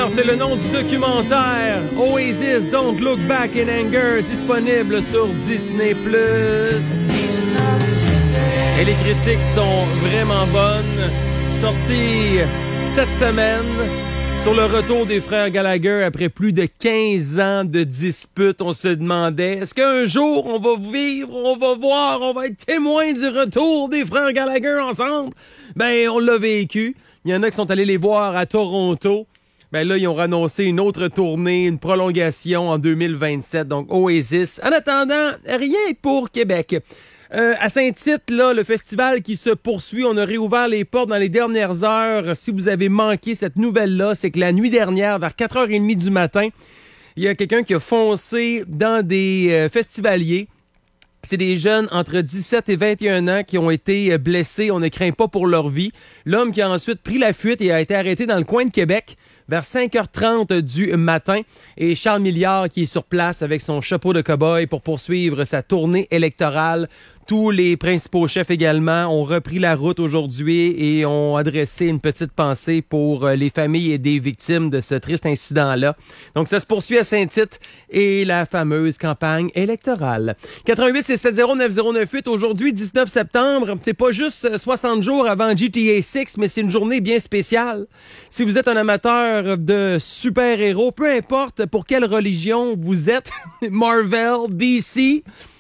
D'ailleurs, c'est le nom du documentaire Oasis Don't Look Back in Anger, disponible sur Disney+. Et les critiques sont vraiment bonnes. Sorti cette semaine sur le retour des frères Gallagher après plus de 15 ans de dispute. On se demandait, est-ce qu'un jour on va vivre, on va voir, on va être témoin du retour des frères Gallagher ensemble? Ben, on l'a vécu. Il y en a qui sont allés les voir à Toronto. Ben là, ils ont annoncé une autre tournée, une prolongation en 2027. Donc, Oasis. En attendant, rien pour Québec. À Saint-Tite, là, le festival qui se poursuit, on a réouvert les portes dans les dernières heures. Si vous avez manqué cette nouvelle-là, c'est que la nuit dernière, vers 4h30 du matin, il y a quelqu'un qui a foncé dans des festivaliers. C'est des jeunes entre 17 et 21 ans qui ont été blessés. On ne craint pas pour leur vie. L'homme qui a ensuite pris la fuite et a été arrêté dans le coin de Québec vers 5h30 du matin. Et Charles Milliard qui est sur place avec son chapeau de cow-boy pour poursuivre sa tournée électorale. Tous les principaux chefs également ont repris la route aujourd'hui et ont adressé une petite pensée pour les familles et des victimes de ce triste incident-là. Donc, ça se poursuit à Saint-Tite et la fameuse campagne électorale. 88-670-9098, aujourd'hui, 19 septembre. C'est pas juste 60 jours avant GTA 6, mais c'est une journée bien spéciale. Si vous êtes un amateur de super-héros, peu importe pour quelle religion vous êtes, Marvel, DC...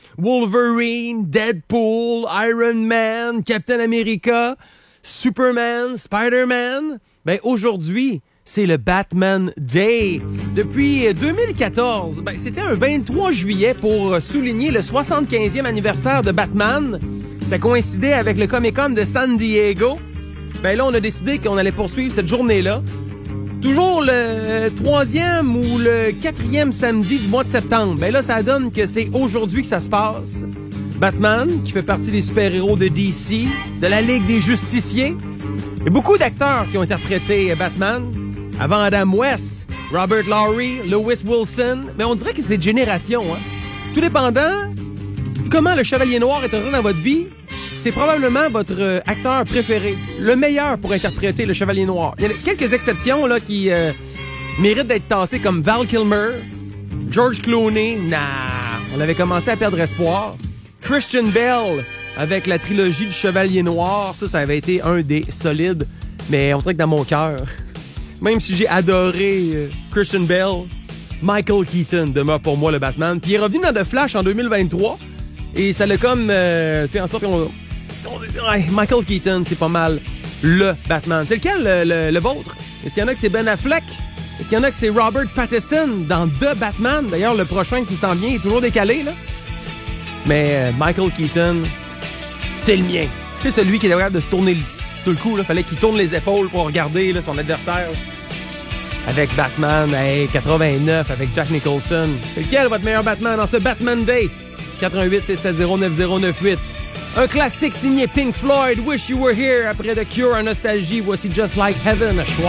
Wolverine, Deadpool, Iron Man, Captain America, Superman, Spider-Man. Ben aujourd'hui, c'est le Batman Day. Depuis 2014, c'était un 23 juillet pour souligner le 75e anniversaire de Batman. Ça coïncidait avec le Comic-Con de San Diego. Ben là, on a décidé qu'on allait poursuivre cette journée-là. Toujours le 3e ou le 4e samedi du mois de septembre. Ben là, ça donne que c'est aujourd'hui que ça se passe. Batman, qui fait partie des super-héros de DC, de la Ligue des Justiciers. Il y a beaucoup d'acteurs qui ont interprété Batman. Avant Adam West, Robert Lowry, Lewis Wilson. Mais on dirait que c'est de génération, hein. Tout dépendant comment le Chevalier Noir est entré dans votre vie, c'est probablement votre acteur préféré, le meilleur pour interpréter le Chevalier Noir. Il y a quelques exceptions là qui méritent d'être tassées, comme Val Kilmer, George Clooney, on avait commencé à perdre espoir. Christian Bale, avec la trilogie du Chevalier Noir, ça avait été un des solides, mais on dirait que dans mon cœur, même si j'ai adoré Christian Bale, Michael Keaton demeure pour moi le Batman. Puis il est revenu dans The Flash en 2023, et ça l'a comme fait en sorte qu'on... Michael Keaton, c'est pas mal le Batman. C'est lequel le vôtre? Est-ce qu'il y en a que c'est Ben Affleck? Est-ce qu'il y en a que c'est Robert Pattinson dans The Batman? D'ailleurs, le prochain qui s'en vient est toujours décalé, là. Mais Michael Keaton, c'est le mien. C'est celui qui est capable de se tourner tout le coup. Il fallait qu'il tourne les épaules pour regarder là, son adversaire. Avec Batman, 89, avec Jack Nicholson. C'est lequel votre meilleur Batman dans ce Batman Day? 88-670-9098. Un classique signé Pink Floyd, Wish You Were Here. Après The Cure en nostalgie, voici Just Like Heaven.